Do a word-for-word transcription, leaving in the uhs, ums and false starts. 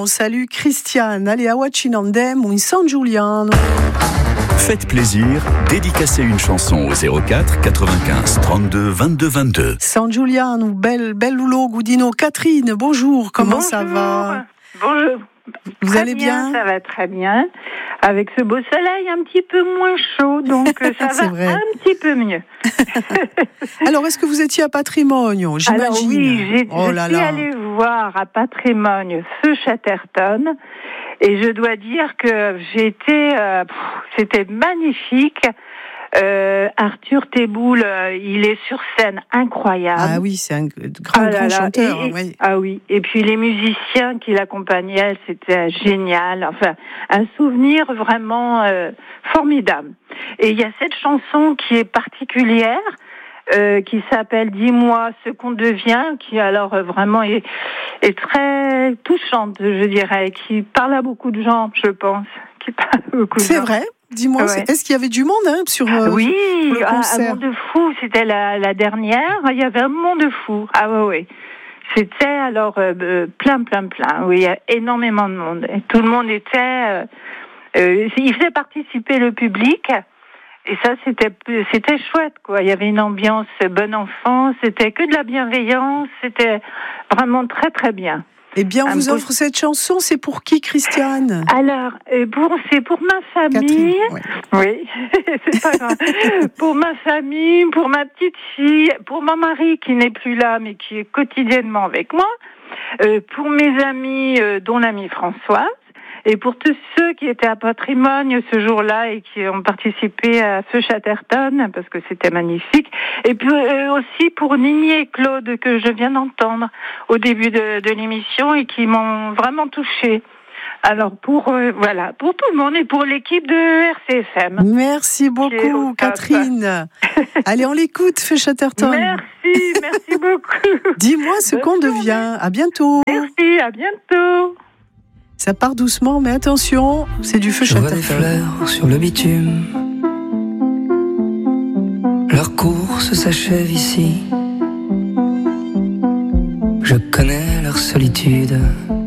on salue Christiane. Allez, a Wachinandem ou in San Giuliano. Faites plaisir, dédicacez une chanson au zéro quatre quatre-vingt-quinze trente-deux vingt-deux vingt-deux. San Giuliano, bel, bel Lulo Gudino. Catherine, bonjour, comment bonjour. ça va? Bonjour. Vous très allez bien, bien? Ça va très bien. Avec ce beau soleil un petit peu moins chaud, donc ça va vrai. un petit peu mieux. Alors, est-ce que vous étiez à Patrimonio, j'imagine? Alors oui, j'ai, oh je là suis là. allée voir à Patrimonio Feu Chatterton, et je dois dire que j'ai été, euh, pff, c'était magnifique. Euh, Arthur Teboul, euh, il est sur scène incroyable. Ah oui, c'est un grand, ah grand là là. chanteur. Et, et, oui. Ah oui. Et puis les musiciens qui l'accompagnaient, c'était génial. Enfin, un souvenir vraiment euh, formidable. Et il y a cette chanson qui est particulière, euh, qui s'appelle Dis-moi ce qu'on devient, qui alors euh, vraiment est, est très touchante, je dirais, qui parle à beaucoup de gens, je pense. Qui parle à beaucoup de c'est gens. vrai. Dis-moi, ouais. c'est... est-ce qu'il y avait du monde hein, sur euh, Oui, le un, concert? un monde fou. C'était la, la dernière. Il y avait un monde fou. Ah ouais, ouais. C'était alors euh, plein, plein, plein. Oui, il y a énormément de monde. Et tout le monde était. Euh, euh, il faisait participer le public. Et ça, c'était c'était chouette, quoi. Il y avait une ambiance bon enfant. C'était que de la bienveillance. C'était vraiment très, très bien. Eh bien, on un vous beau... offre cette chanson. C'est pour qui, Christiane? Alors, pour, c'est pour ma famille. Catherine, oui, c'est pas grave. Pour ma famille, pour ma petite fille, pour mon mari qui n'est plus là, mais qui est quotidiennement avec moi. Euh, pour mes amis, euh, dont l'amie Françoise. Et pour tous ceux qui étaient à Patrimoine ce jour-là et qui ont participé à Feu Chatterton, parce que c'était magnifique. Et puis euh, aussi pour Nini et Claude, que je viens d'entendre au début de, de l'émission et qui m'ont vraiment touchée. Alors pour euh, voilà, pour tout le monde et pour l'équipe de R C F M. Merci beaucoup, Catherine. Allez, on l'écoute, Feu Chatterton. Merci, merci beaucoup. Dis-moi ce Bonne qu'on journée. Devient. À bientôt. Merci, à bientôt. Ça part doucement, mais attention, c'est du Feu Chatterton. Je vois des fleurs sur le bitume. Leur course s'achève ici. Je connais leur solitude.